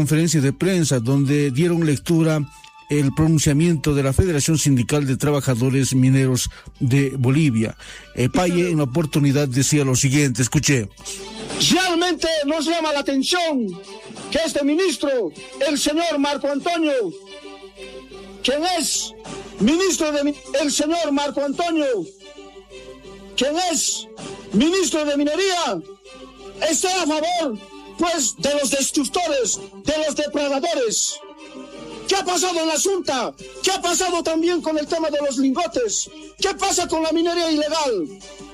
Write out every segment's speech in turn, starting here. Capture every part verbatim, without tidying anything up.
Conferencia de prensa donde dieron lectura el pronunciamiento de la Federación Sindical de Trabajadores Mineros de Bolivia. Epaye en la oportunidad decía lo siguiente, escuché. Realmente nos llama la atención que este ministro, el señor Marco Antonio, quien es ministro de el señor Marco Antonio, quien es ministro de Minería, esté a favor, pues, de los destructores, de los depredadores. ¿Qué ha pasado en la Junta? ¿Qué ha pasado también con el tema de los lingotes? ¿Qué pasa con la minería ilegal?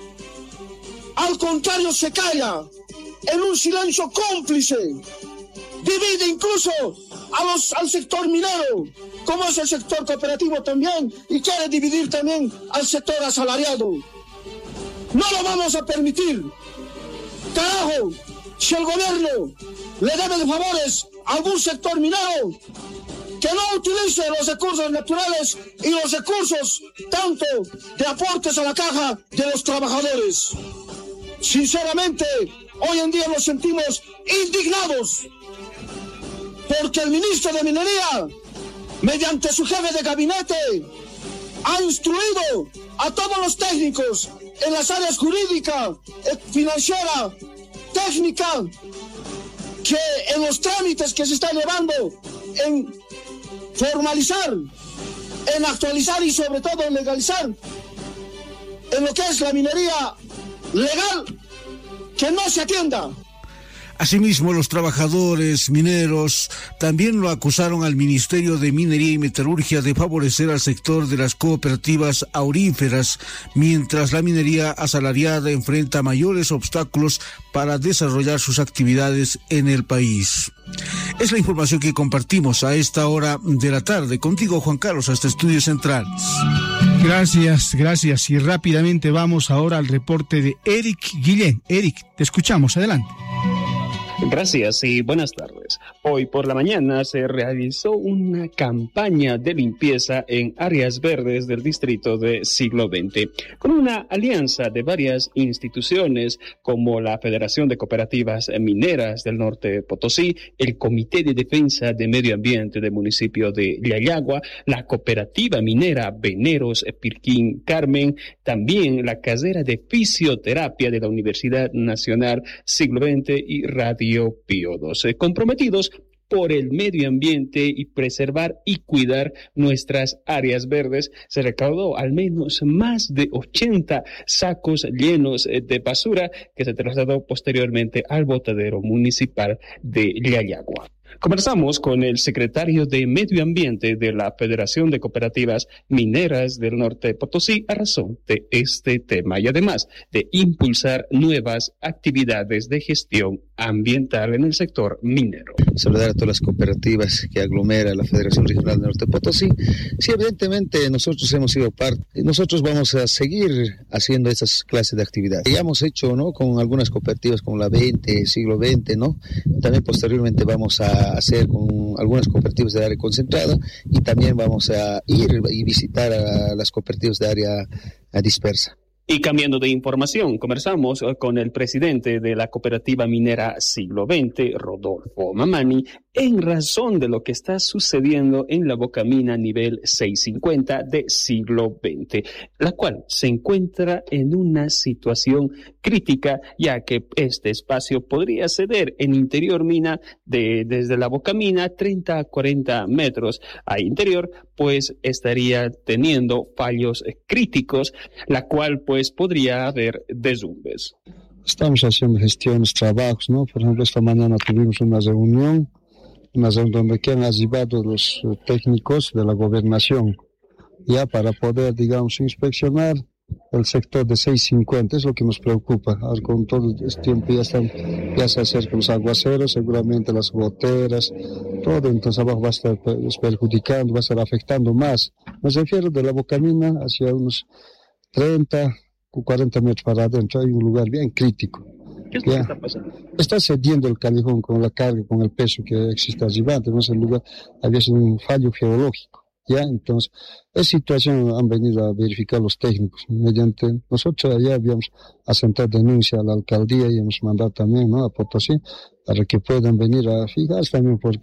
Al contrario, se calla en un silencio cómplice. Divide incluso a los, al sector minero, como es el sector cooperativo también, y quiere dividir también al sector asalariado. No lo vamos a permitir. Carajo, si el gobierno le debe de favores a algún sector minero, que no utilice los recursos naturales y los recursos tanto de aportes a la caja de los trabajadores. Sinceramente, hoy en día nos sentimos indignados porque el ministro de Minería, mediante su jefe de gabinete, ha instruido a todos los técnicos en las áreas jurídica, financiera, técnica, que en los trámites que se están llevando en formalizar, en actualizar y sobre todo en legalizar en lo que es la minería legal, que no se atienda. Asimismo, los trabajadores mineros también lo acusaron al Ministerio de Minería y Metalurgia de favorecer al sector de las cooperativas auríferas, mientras la minería asalariada enfrenta mayores obstáculos para desarrollar sus actividades en el país. Es la información que compartimos a esta hora de la tarde. Contigo, Juan Carlos, hasta Estudios Centrales. Gracias, gracias. Y rápidamente vamos ahora al reporte de Eric Guillén. Eric, te escuchamos. Adelante. Gracias y buenas tardes. Hoy por la mañana se realizó una campaña de limpieza en áreas verdes del distrito de Siglo veinte, con una alianza de varias instituciones como la Federación de Cooperativas Mineras del Norte de Potosí, el Comité de Defensa de Medio Ambiente del municipio de Yayagua, la Cooperativa Minera Veneros Pirquín Carmen, también la Casera de Fisioterapia de la Universidad Nacional Siglo veinte y Radio Pío doce, comprometidos por el medio ambiente y preservar y cuidar nuestras áreas verdes. Se recaudó al menos más de ochenta sacos llenos de basura que se trasladó posteriormente al botadero municipal de Yayagua. Conversamos con el secretario de Medio Ambiente de la Federación de Cooperativas Mineras del Norte de Potosí a razón de este tema y además de impulsar nuevas actividades de gestión ambiental en el sector minero. Saludar a todas las cooperativas que aglomera la Federación Regional del Norte de Potosí. Sí, evidentemente nosotros hemos sido parte, nosotros vamos a seguir haciendo esas clases de actividades. Ya hemos hecho, ¿no?, con algunas cooperativas como la veinte, Siglo veinte, ¿no? También posteriormente vamos a hacer con algunas cooperativas de área concentrada y también vamos a ir y visitar a las cooperativas de área dispersa. Y cambiando de información, conversamos con el presidente de la Cooperativa Minera Siglo veinte, Rodolfo Mamani, en razón de lo que está sucediendo en la bocamina nivel seiscientos cincuenta de Siglo veinte, la cual se encuentra en una situación crítica, ya que este espacio podría ceder en interior mina de, desde la bocamina treinta a cuarenta metros a interior, pues estaría teniendo fallos críticos, la cual pues podría haber derrumbes. Estamos haciendo gestiones, trabajos, ¿no? Por ejemplo, esta mañana tuvimos una reunión, una reunión donde quedan arribados los técnicos de la gobernación, ya para poder, digamos, inspeccionar el sector de seiscientos cincuenta, es lo que nos preocupa. Ahora, con todo este tiempo ya, están, ya se acercan los aguaceros, seguramente las goteras, todo, entonces abajo va a estar perjudicando, va a estar afectando más. Me refiero de la bocamina hacia unos treinta o cuarenta metros para adentro, hay un lugar bien crítico. ¿Qué es lo que está pasando? Está cediendo el callejón con la carga, con el peso que existe arriba, entonces el lugar había sido un fallo geológico. Ya, entonces, esa situación han venido a verificar los técnicos. Mediante nosotros ya habíamos asentado denuncia a la alcaldía y hemos mandado también, ¿no?, a Potosí para que puedan venir a fijarse también, porque